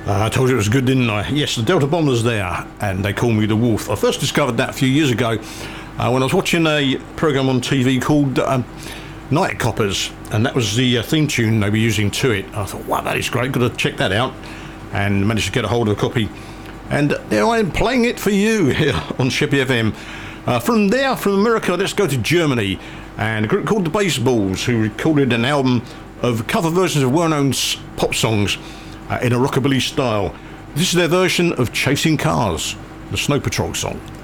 I told you it was good, didn't I? Yes, the Delta Bombers there, and they call me the Wolf. I first discovered that a few years ago when I was watching a programme on TV called Night Coppers, and that was the theme tune they were using to it. I thought, wow, that is great, got to check that out, and managed to get a hold of a copy. And there I am playing it for you here on Sheppey FM. From there, from America, let's go to Germany, and a group called the Baseballs, who recorded an album of cover versions of well-known pop songs in a rockabilly style. This is their version of Chasing Cars, the Snow Patrol song.